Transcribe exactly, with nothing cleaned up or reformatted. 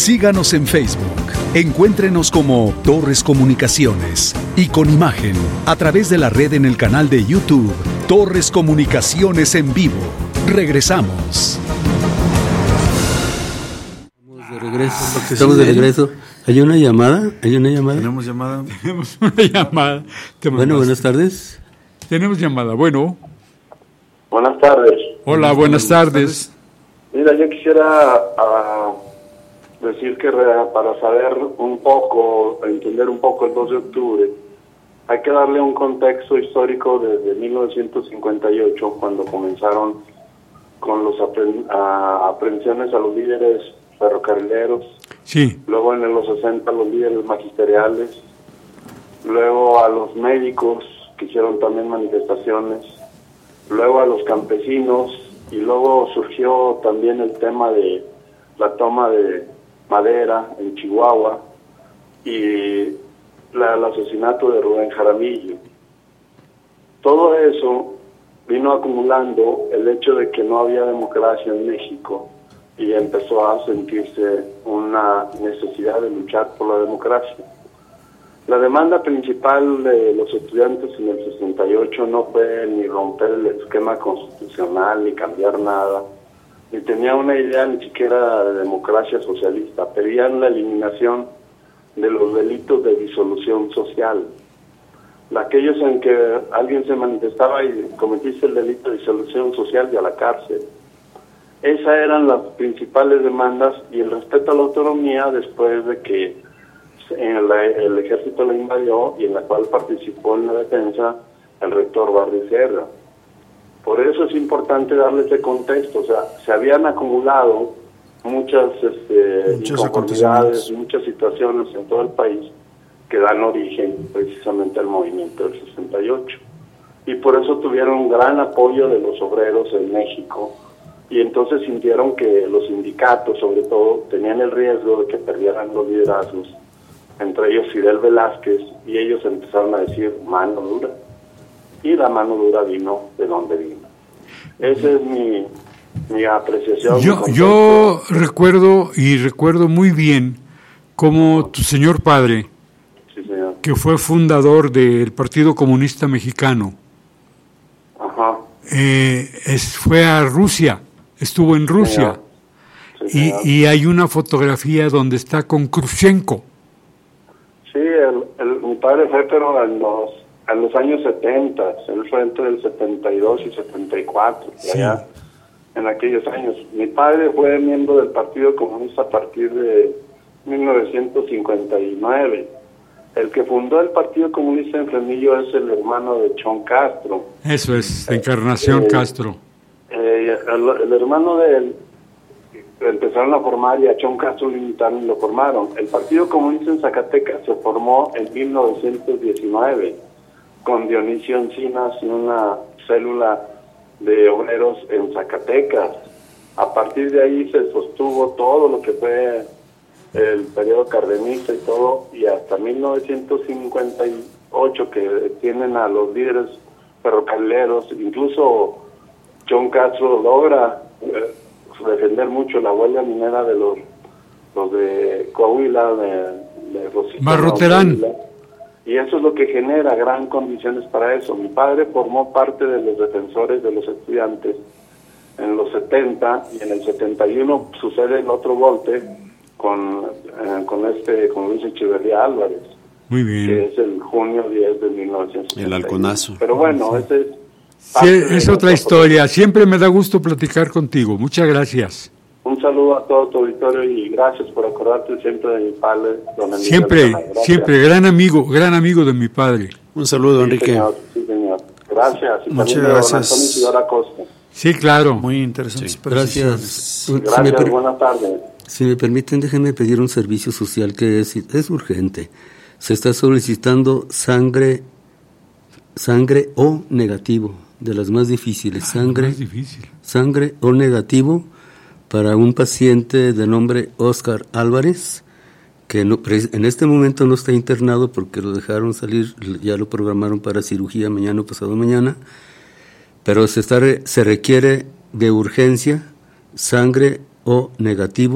Síganos en Facebook. Encuéntrenos como Torres Comunicaciones y con imagen a través de la red en el canal de YouTube Torres Comunicaciones en Vivo. Regresamos. Estamos de regreso. Estamos de regreso. ¿Hay una llamada? ¿Hay una llamada? Tenemos llamada. Tenemos una llamada. Bueno, buenas tardes. Tenemos llamada. Bueno. Buenas tardes. Hola, buenas tardes. Mira, yo quisiera uh, decir que re, para saber un poco, entender un poco el dos de octubre, hay que darle un contexto histórico desde mil novecientos cincuenta y ocho, cuando comenzaron con las apre- uh, aprehensiones a los líderes ferrocarrileros. Sí. Luego en los sesenta los líderes magisteriales, luego a los médicos que hicieron también manifestaciones, luego a los campesinos, y luego surgió también el tema de la toma de madera en Chihuahua y la, el asesinato de Rubén Jaramillo. Todo eso vino acumulando el hecho de que no había democracia en México y empezó a sentirse una necesidad de luchar por la democracia. La demanda principal de los estudiantes en el sesenta y ocho no fue ni romper el esquema constitucional, ni cambiar nada, ni tenía una idea ni siquiera de democracia socialista. Pedían la eliminación de los delitos de disolución social. Aquellos en que alguien se manifestaba y cometiste el delito de disolución social y a la cárcel. Esas eran las principales demandas, y el respeto a la autonomía después de que en la, el ejército la invadió y en la cual participó en la defensa el rector Barrio Sierra. Por eso es importante darle ese contexto. O sea, se habían acumulado muchas este, inconformidades, muchas situaciones en todo el país que dan origen precisamente al movimiento del sesenta y ocho. Y por eso tuvieron un gran apoyo de los obreros en México, y entonces sintieron que los sindicatos, sobre todo, tenían el riesgo de que perdieran los liderazgos, entre ellos Fidel Velázquez, y ellos empezaron a decir mano dura, y la mano dura vino de donde vino. Esa es mi, mi apreciación. Yo, yo recuerdo, y recuerdo muy bien, cómo tu señor padre, sí, señor, que fue fundador del Partido Comunista Mexicano, Ajá. Eh, es, fue a Rusia, estuvo en Rusia, sí, y, y hay una fotografía donde está con Khrushchev. Sí, el, el, mi padre fue, pero en los, en los años setenta, él fue entre el setenta y dos y setenta y cuatro, Sí. allá, en aquellos años. Mi padre fue miembro del Partido Comunista a partir de mil novecientos cincuenta y nueve. El que fundó el Partido Comunista en Fresnillo es el hermano de Chon Castro. Eso es, Encarnación Eh, Castro. Eh, el, el hermano de él empezaron a formar, y a Chon Castro lo invitaron y lo formaron. El Partido Comunista en Zacatecas se formó en mil novecientos diecinueve con Dionisio Encinas y una célula de obreros en Zacatecas. A partir de ahí se sostuvo todo lo que fue el periodo cardenista y todo, y hasta mil novecientos cincuenta y ocho que tienen a los líderes ferrocarrileros. Incluso Chon Castro logra eh, defender mucho la huelga minera de los, los de Coahuila, de, de Rosita Marroterán. Coahuila, y eso es lo que genera gran condiciones para eso. Mi padre formó parte de los defensores de los estudiantes en los setenta, y en el setenta y uno sucede el otro golpe con eh, con este con Luis Echeverría Álvarez, Muy bien. que es el junio diez de mil novecientos setenta y uno. El halconazo. Pero bueno, sí. ese es Sí, es otra historia. Siempre me da gusto platicar contigo. Muchas gracias. Un saludo a todo tu auditorio y gracias por acordarte siempre de mi padre, don Emilio. Siempre, Gracias. siempre, gran amigo, gran amigo de mi padre. Un saludo, Sí, Enrique. señor, sí, señor. Gracias. Y Muchas también de don gracias. Antonio Isidora Costa. Sí, claro. Muy interesantes Sí. precisiones. Gracias. Si me, Gracias, per- buenas tardes. si me permiten, déjenme pedir un servicio social que es, es urgente. Se está solicitando sangre, sangre O negativo, de las más difíciles. Sangre, Más difícil. sangre O negativo para un paciente de nombre Oscar Álvarez, que no, pre- en este momento no está internado porque lo dejaron salir, ya lo programaron para cirugía mañana o pasado mañana, pero se, está re- se requiere de urgencia sangre O negativo